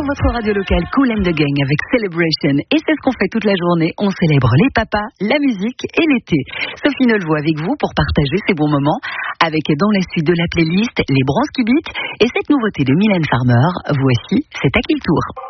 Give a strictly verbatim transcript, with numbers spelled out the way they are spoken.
votre radio locale Kool and the Gang avec Celebration. Et c'est ce qu'on fait toute la journée. On célèbre les papas, la musique et l'été. Sophie Nolvo avec vous pour partager ces bons moments. Avec dans la suite de la playlist, les Bronski Beats et cette nouveauté de Mylène Farmer. Voici, c'est à qui le tour?